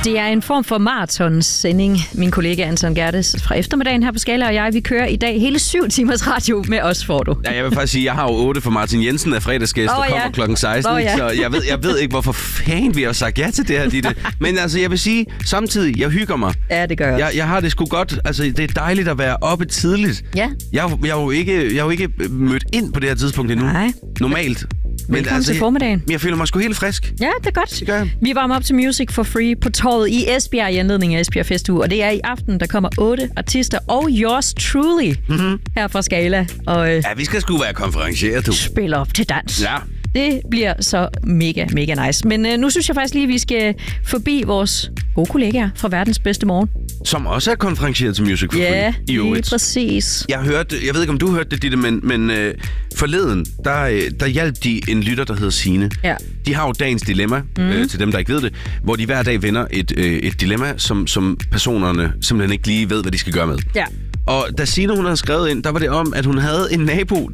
Det er en form for maratonsending. Min kollega Anton Gerdes fra eftermiddagen her på Skala og jeg, vi kører i dag hele 7 timers radio med os, får du. Ja, jeg vil faktisk sige, jeg har jo 8 for Martin Jensen af fredagsgæst, der kommer klokken 16. Ja. Så jeg ved ikke, hvorfor fanden vi har sagt ja til det her, Ditte. Men altså, jeg vil sige, samtidig, jeg hygger mig. Ja, det gør jeg også. Jeg har det sgu godt. Altså, det er dejligt at være oppe tidligt. Ja. Jeg har jo ikke mødt ind på det her tidspunkt endnu. Nej. Normalt. Velkommen til formiddagen. Jeg føler mig sgu helt frisk. Ja, det er godt. Det gør jeg. Vi varmer op til Music for Free på torvet i Esbjerg i anledning af Esbjerg Festuge. Og det er i aften, der kommer 8 artister og yours truly her fra Skala. Og, ja, vi skal sgu være konferencier, du. Spiller op til dans. Ja. Det bliver så mega, mega nice. Men nu synes jeg faktisk lige, at vi skal forbi vores gode kollegaer fra Verdens Bedste Morgen. Som også er konferencieret til Music for Free. Ja, lige præcis. Jeg ved ikke, om du hørte det, Ditte, men forleden, der hjalp de en lytter, der hedder Signe. Ja. De har jo dagens dilemma, til dem, der ikke ved det, hvor de hver dag vender et dilemma, som personerne simpelthen ikke lige ved, hvad de skal gøre med. Ja. Og da Signe, hun havde skrevet ind, der var det om, at hun havde en nabo,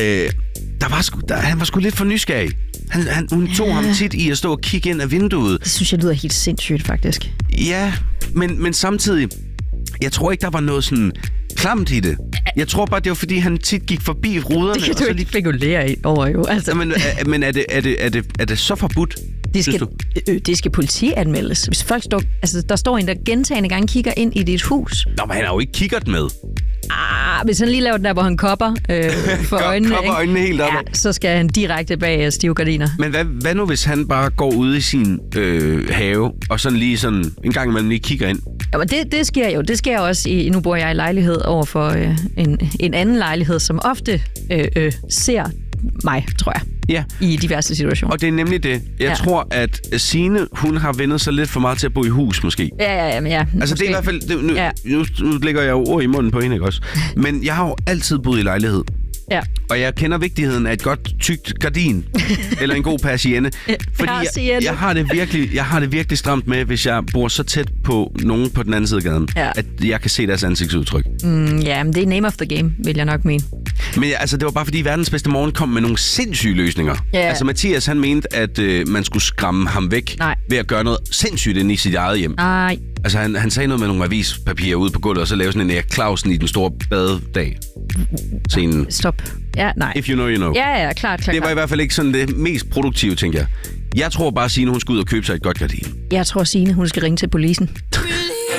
han var sgu lidt for nysgerrig. Hun tog ham tit i at stå og kigge ind af vinduet. Det synes jeg lyder helt sindssygt, faktisk. Ja, men samtidig, jeg tror ikke, der var noget sådan klamt i det. Jeg tror bare, det var, fordi han tit gik forbi ruderne. Det kan du ikke spekulere over, jo. Altså. Men er det så forbudt? Det skal politianmeldes. Hvis folk der står en, der gentagne gange kigger ind i dit hus. Nå, men han har jo ikke kiggert med. Hvis han lige laver den der, hvor han kopper for øjnene, kopper øjnene helt op. Ja, så skal han direkte bag stive gardiner. Men hvad nu, hvis han bare går ude i sin have, og sådan lige sådan en gang imellem lige kigger ind? Jamen, det sker jo. Det sker også nu bor jeg i lejlighed overfor en anden lejlighed, som ofte ser mig, tror jeg. Ja. I diverse situationer. Og det er nemlig det. Jeg tror, at Signe, hun har vendt sig lidt for meget til at bo i hus, måske. Ja. Altså, måske. Det er i hvert fald... Nu lægger jeg jo ord i munden på hende, ikke også? Men jeg har jo altid boet i lejlighed. Ja. Og jeg kender vigtigheden af et godt tykt gardin eller en god persienne, fordi jeg har det virkelig stramt med, hvis jeg bor så tæt på nogen på den anden side af gaden, at jeg kan se deres ansigtsudtryk. Ja, men det er name of the game, vil jeg nok mene. Men altså, det var bare fordi Verdens Bedste Morgen kom med nogle sindssyge løsninger. Yeah. Altså Mathias, han mente, at man skulle skræmme ham væk ved at gøre noget sindssygt inde i sit eget hjem. Nej. Altså, han sagde noget med nogle avispapirer ude på gulvet, og så lavede sådan en Erik Clausen i den store badedag. Scenen. Stop. Ja, nej. If you know, you know. Ja, klart. Det var i hvert fald ikke sådan det mest produktive, tænker jeg. Jeg tror bare, Signe, hun skal ud og købe sig et godt gardin. Jeg tror, Signe, hun skal ringe til polisen.